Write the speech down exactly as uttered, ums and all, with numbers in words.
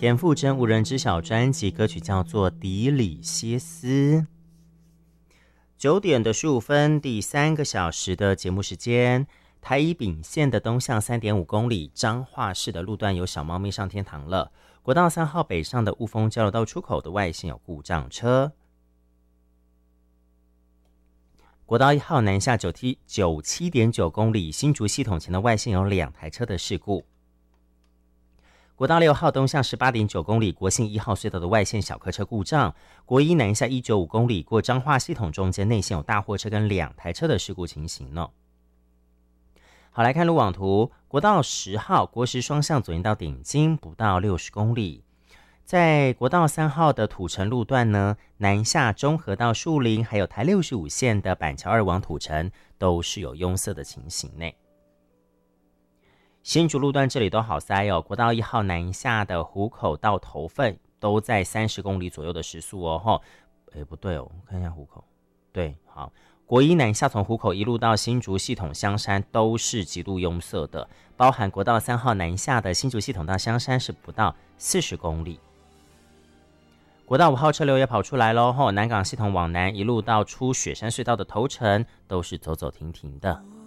田馥甄无人知晓专辑，歌曲叫做《底里歇斯》。九点的十五分，第三个小时的节目时间。台一丙线的东向 三点五公里，彰化市的路段有小猫咪上天堂了。国道三号北上的雾峰交流道出口的外线有故障车。国道一号南下九七点九公里，新竹系统前的外线有两台车的事故。国道六号东向十八点九公里，国信一号隧道的外线小客车故障。国一南下一九五公里，过彰化系统中间内线有大货车跟两台车的事故情形呢。好，来看路网图，国道十号国十双向左营到顶金不到六十公里。在国道三号的土城路段呢，南下中和到树林，还有台六十五线的板桥二往土城都是有拥塞的情形内。新竹路段这里都好塞哦，国道一号南下的湖口到头份都在三十公里左右的时速哦。吼，诶，不对哦，我看一下湖口，对，好。国一南下从湖口一路到新竹系统香山都是极度拥塞的，包含国道三号南下的新竹系统到香山是不到四十公里。国道五号车流也跑出来咯，南港系统往南一路到出雪山隧道的头城都是走走停停的。